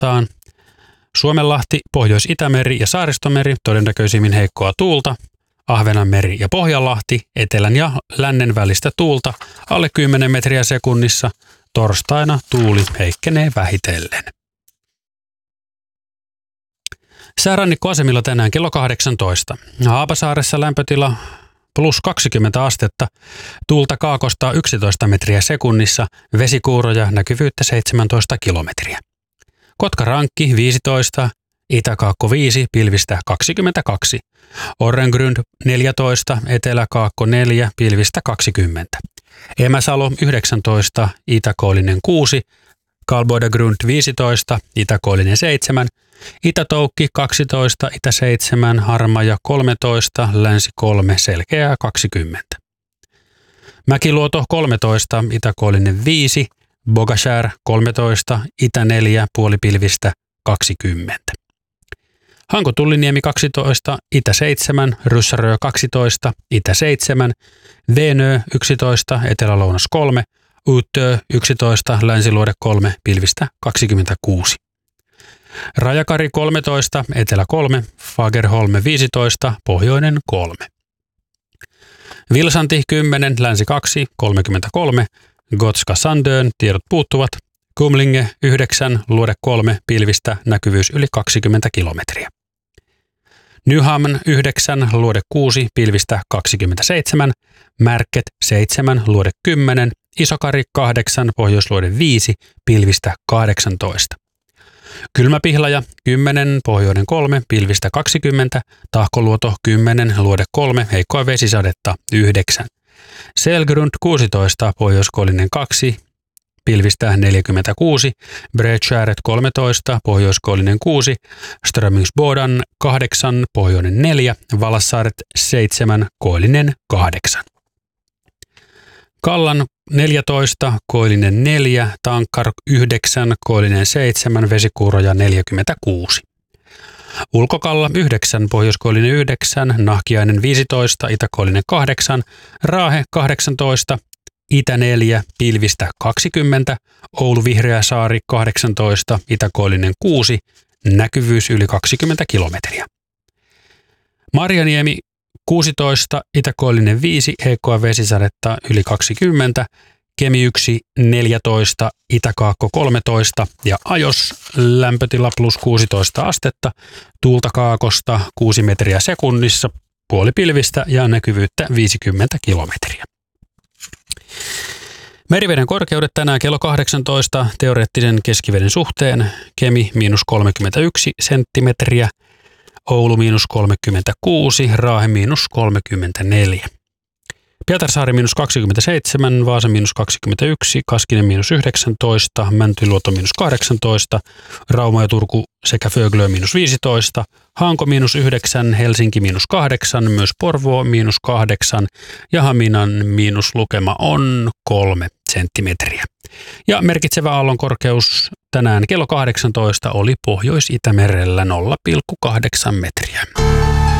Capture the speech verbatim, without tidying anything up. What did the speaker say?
kohtaan. Suomenlahti, Pohjois-Itämeri ja Saaristomeri, todennäköisimmin heikkoa tuulta. Ahvenanmeri ja Pohjanlahti, etelän ja lännen välistä tuulta, alle kymmenen metriä sekunnissa. Torstaina tuuli heikkenee vähitellen. Säärannikkoasemilla tänään kello kahdeksantoista. Haapasaaressa lämpötila plus kaksikymmentä astetta, tuulta kaakosta yksitoista metriä sekunnissa, vesikuuroja, näkyvyyttä seitsemäntoista kilometriä. Kotkarankki viisitoista, Itäkaakko viisi, pilvistä kaksikymmentäkaksi. Orrengrund neljätoista, Eteläkaakko neljä, pilvistä kaksikymmentä. Emäsalo yhdeksäntoista, Itäkoillinen kuusi, Kalboidagrund viisitoista, Itäkoillinen seitsemän, Itätoukki kaksitoista, Itä seitsemän, Harmaja kolmetoista, Länsi kolme, Selkeää kaksikymmentä. Mäkiluoto kolmetoista, Itäkoillinen viisi, Bogashär kolmetoista, Itä neljä, puolipilvistä kaksikymmentä. Hanko-Tulliniemi kaksitoista, Itä seitsemän, Ryssärö kaksitoista, Itä seitsemän, Venö yksitoista, Etelä-Lounas kolme, Uttö yksitoista, Länsiluode kolme, pilvistä kaksikymmentäkuusi. Rajakari kolmetoista, Etelä kolme, Fagerholm viisitoista, Pohjoinen kolme. Vilsanti kymmenen, Länsi kaksi, kolmekymmentäkolme, Gotska Sandön, tiedot puuttuvat, Kumlinge yhdeksän, Luode kolme, pilvistä, näkyvyys yli kaksikymmentä kilometriä. Nyhamn yhdeksän, Luode kuusi, pilvistä kaksikymmentäseitsemän, Märket seitsemän, Luode kymmenen, Isokari kahdeksan, Pohjoisluode viisi, pilvistä kahdeksantoista. Kylmäpihlaja kymmenen, Pohjoinen kolme, pilvistä kaksikymmentä, Tahkoluoto kymmenen, Luode kolme, heikkoa vesisadetta yhdeksän. Selgrund kuusitoista, Pohjoiskoillinen kaksi, pilvistä neljäkymmentäkuusi, Bredskäret kolmetoista, Pohjoiskoillinen kuusi, Strömingsbodan kahdeksan, Pohjoinen neljä, Valassaaret seitsemän, Koillinen kahdeksan. Kallan neljätoista, Koillinen neljä, Tankkar yhdeksän, Koillinen seitsemän, Vesikuuroja neljäkymmentäkuusi. Ulkokalla yhdeksän, Pohjoiskoillinen yhdeksän, Nahkiainen viisitoista, Itäkoillinen kahdeksan, Raahe kahdeksantoista, Itä neljä, pilvistä kaksikymmentä, Oulu Vihreäsaari kahdeksantoista, Itäkoillinen kuusi, näkyvyys yli kaksikymmentä kilometriä. Marjaniemi kuusitoista, Itäkoillinen viisi, heikkoa vesisadetta yli kaksikymmentä, Kemi yksi neljätoista, Itäkaakko kolmetoista ja Ajos lämpötila plus kuusitoista astetta, tuulta kaakosta kuusi metriä sekunnissa, puolipilvistä ja näkyvyyttä viisikymmentä kilometriä. Meriveden korkeudet tänään kello kahdeksantoista teoreettisen keskiveden suhteen, Kemi miinus kolmekymmentäyksi senttimetriä, Oulu miinus kolmekymmentäkuusi, Raahe miinus kolmekymmentäneljä. Pietarsaari miinus kaksikymmentäseitsemän, Vaasa miinus kaksikymmentäyksi, Kaskinen miinus yhdeksäntoista, Mäntyluoto miinus kahdeksantoista, Rauma ja Turku sekä Föglö miinus viisitoista, Hanko miinus yhdeksän, Helsinki miinus kahdeksan, myös Porvoo miinus kahdeksan ja Haminan miinuslukema on kolme senttimetriä. Ja merkitsevä aallon korkeus tänään kello kahdeksantoista oli Pohjois-Itämerellä nolla pilkku kahdeksan metriä.